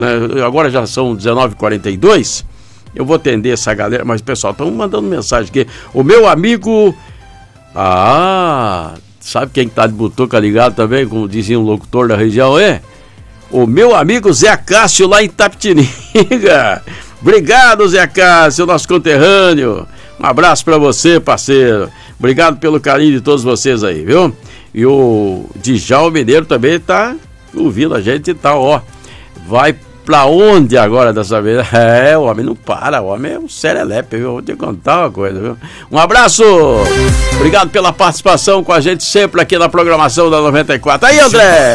Agora já são 19h42. Eu vou atender essa galera, mas pessoal, estão mandando mensagem aqui. O meu amigo... sabe quem tá de butuca ligado também, como dizia um locutor da região, o meu amigo Zé Cássio lá em Itapetininga. Obrigado, Zé Cássio, nosso conterrâneo. Um abraço pra você, parceiro. Obrigado pelo carinho de todos vocês aí, viu? E o Djalma Mineiro também tá ouvindo a gente e tal, vai pra onde agora dessa vez? O homem não para, o homem é um serelepe, viu? Vou te contar uma coisa, viu? Um abraço! Obrigado pela participação com a gente sempre aqui na programação da 94. Aí, André!